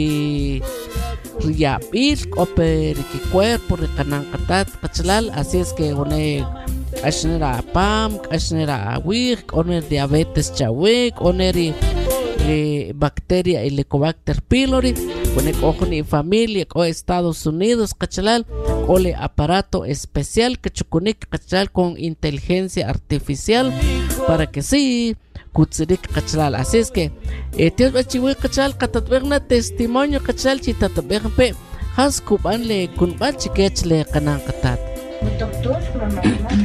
Riyabil oper que cuerpo recanancatat cachalal, así es que one ashnera pam, ashnera awik, oner diabetes chawik, oneri bacteria Helicobacter pylori, one cojoni familia o Estados Unidos cachalal, ole aparato especial que chukunik cachalal con inteligencia artificial para que sí Kutzirik cachalal, así es que tíos bachiwi cachal catatberna testimonio cachal chitatberpe has kubanle kunbal chikechle kanankatat. Doctor, mamá,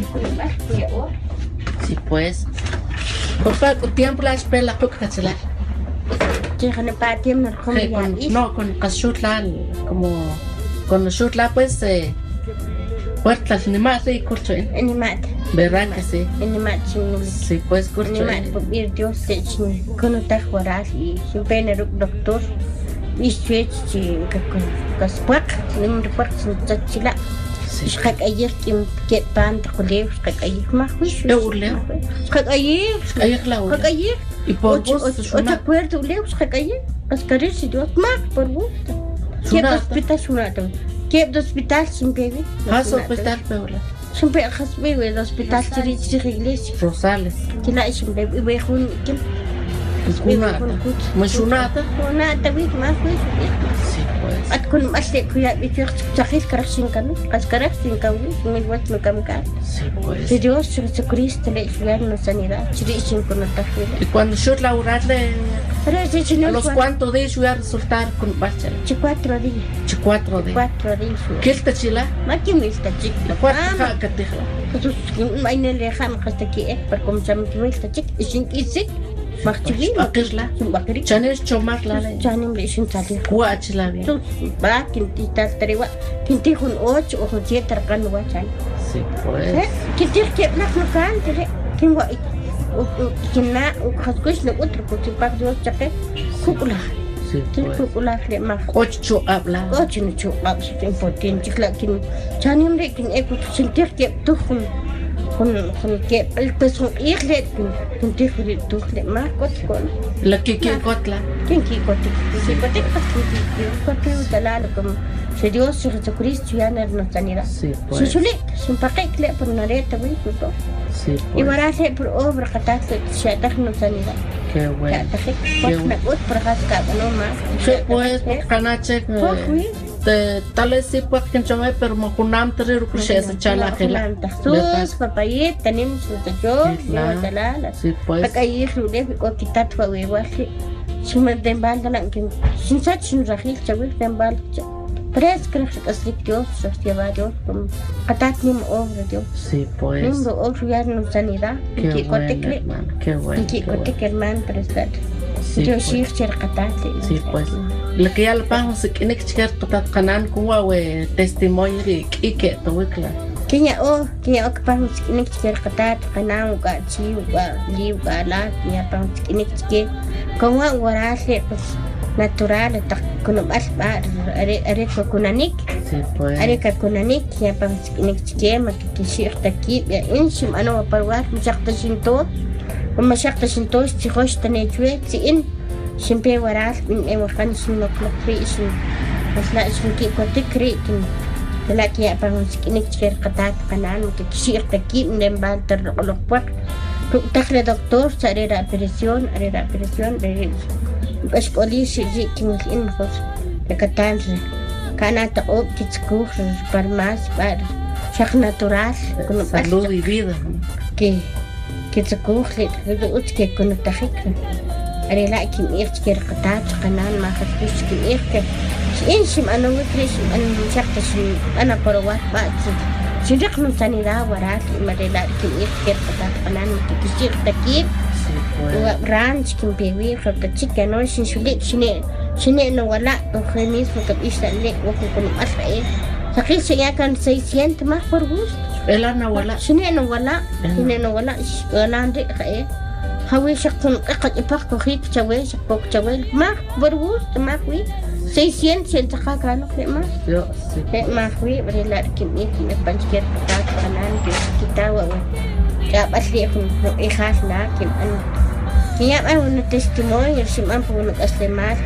sí pues. Por favor, tiempo la espera con cachal. No, con cachutla como con chutla pues puertas ni más de curso. Ni más. ¿Verdad que sí? Sí, pues curso. Ni más, porque Dios se conecta jurar y siempre en el doctor. Y switch que caspuak, ni un repuak sin tachila. Schak ayer que pan de colegio, schak ayer más juicio. Schak ayer y por vos otra puerta leo schak ayer. Cascarir si Dios más por vos. ¿Qué hospital sunado? ¿Qué hospital sin bebé? Has hospital peor. Siempre has bebé el hospital de iglesia. Rosales. Que la es un bebé viejo que Mashunata? Mashunata, wait, más sí, pues. At kun masih kuya bikin sakit kerasin kan, kerasin kan, membuat mereka. Sí, pues. Dios Jesucristo le envió la sanidad, jadi sin conectar. Y cuando yo laburarle, ¿a los cuántos días voy a resultar con bachela? 4 días. 4 días. 4 días. ¿Qué está chila? Makin está chik. La cuarta que te jala. Jesús, may nelehan hasta aquí, para comenzar mi está chik, isin isik. Makciwi, bakirla, chanes chomar la, chanem le isin salir. Kuachla bien. Ba, kinti tal teriwa, kinti hun 8 o 7 terkan wachan. Sí, pues. Kinti que nak makan tere, kinwa kina khaskush na otro porque pak Dios chaque kukula. Sí, pues. Kukula le mak. 8 habla. 8 no chu ab sin potin chikla kin chanem le kin ekut sentir que tu con que el peso irle con tifri tu le más con la que cotla quién que cote si cote cote utalalo como si Dios Jesucristo ya no nos sanidad sí pues si sin paquete por una reta muy justo sí pues y para hacer por obra catástrofe se da no sanidad qué bueno pues me gusta por hasca no más sí pues canache tal vez sí pues que yo me pero me junam tener que se chala que la sus papayet tenemos yo talala sí pues acá ir le ko kitat fa we wa si me den bal dan que sin sach sin rahil chawi den bal pres creo que es Dios sostiene Dios como katat nim obra Dios sí pues nim obra ya no sanidad que cote qué bueno que cote que hermano prestar Dios sí cercatat sí pues lo que ya le pagamos es que en este caso canan como testimonio de que todo es claro Kenya que pang nik cercatat canan ga chi ga liu ga la ya pang nik que como guarase pues natural ta con más are kunanik sí pues are kunanik ya pang nik que ma que shirta aquí ya inshim ana parwat mashaqta shinto ومشاقة شنتوش تخش تنيجوي تين شنبي وراث من أي مكان شنو كلفريشن بس لا شنو كي كتكري كن لا كي أبغى سكينك تشير قطعة قنان وتكشير تكيب من بعد ترقلق تخلي دكتور سأريد أبريسيون بس بوليس يجي كم إنفوس لكتان كانت أوب تسكوخ برماس بعد شخ ناتورال كنا salud y vida que se coge el que con el tajique arela que mir que recatar canal ما خفيش كبير إنش أنا وكريش أنا مشقتش أنا بروات بعد شرق من سنة ورات مريلا كبير que recatar canal كتير تكيب ورانش كم بيوي خبرتك كانوا شنشلي شنو ولا تخنيس وكبيش تلي وكم أسرع تقيل شيء كان 600 ما فرقوش إلا ولا شنو ولا ولا عندي خير هوي شقن قد يبقى خيك شوي شقوق شوي ما بروز ما خوي 600 سنتقا كانوا ما خوي ولا كمية بنشكر بتاعت كمان كتاوة جاب أصلي إخاف لكن أنا هي أنا تستمع يرسم أنفه من أسلمات